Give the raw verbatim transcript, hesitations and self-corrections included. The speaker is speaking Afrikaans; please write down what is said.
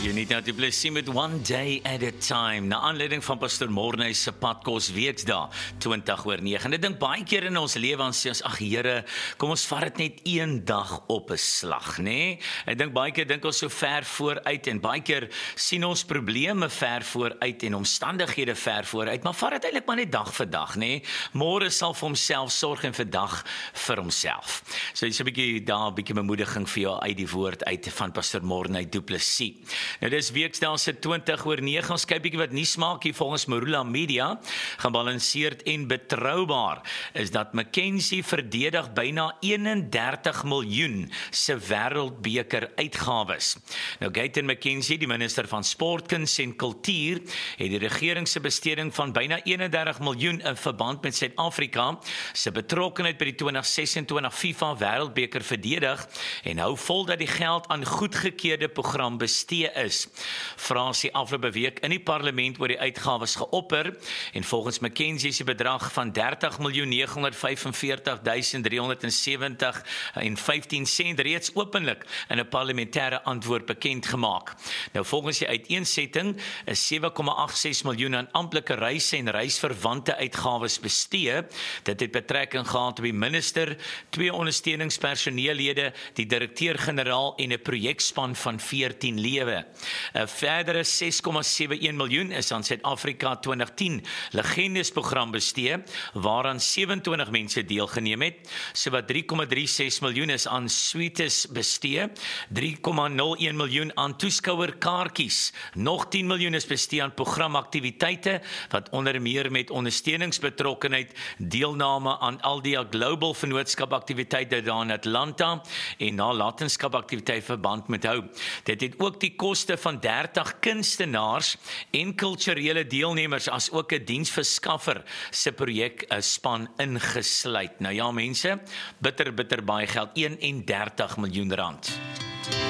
Unita Du Plessis met One Day at a Time. Na aanleiding van Pastor Morney se padkos weksdae twintig oor nege. En ek dink baie keer in ons lewe aan sê ons, ag Here, kom ons vat dit net een dag op 'n slag, nê? Nee? Ek dink baie keer dink ons so ver vooruit en baie keer sien ons probleme ver vooruit en omstandighede ver vooruit, maar vat dit eintlik maar net dag vir dag, nê? Nee? Môre sal vir homself sorg en vandag vir homself. So dis 'n bietjie daar 'n bietjie bemoediging vir jou uit die woord uit van Pastor Morney Du Plessis. Nou dis weksdae se twintig oor nege, ons kyk bietjie wat nuus maak hier volgens Marula Media. Gebalanseerd en betroubaar is dat McKinsey verdedig byna eenendertig miljoen se wêreldbeker uitgawes. Nou Gayton McKenzie, die minister van Sport, Kuns en Kultuur, het die regering se besteding van byna eenendertig miljoen in verband met Suid-Afrika se betrokkenheid by die twintig ses en twintig FIFA wêreldbeker verdedig en hou vol dat die geld aan goedgekeurde program bestee is. Frans die afgelope week in die parlement oor die uitgawes geopper en volgens McKinsey se bedrag van dertig miljoen nege vyf vier duisend drie honderd sewentig en vyftien sent reeds openlik in 'n parlementêre antwoord bekend gemaak. Nou volgens die uiteensetting is sewe komma agt ses miljoen aan amptelike reise en reisverwante uitgawes bestee. Dit het betrekking gehad op die minister, twee ondersteuningspersoneellede, die direkteur-generaal en 'n projekspan van veertien lewe. 'n Verdere ses komma sewe een miljoen is aan Suid-Afrika twintig tien legendesprogram bestee, waaraan sewenentwintig mense deelgeneem het. Sowat drie komma drie ses miljoen is aan suites bestee, drie komma nul een miljoen aan toeskouerkaartjies, nog tien miljoen is bestee aan programaktiwiteite, wat onder meer met ondersteuningsbetrokkenheid, deelname aan al die Global Vennootskap aktiwiteite daar in Atlanta en nalatenskap aktiwiteite verband met hou. Dit het ook die koste van dertig kunstenaars en kulturele deelnemers as ook 'n diensverskaffer se projek 'n span ingesluit. Nou ja mense, bitter bitter baie geld, eenendertig miljoen rand.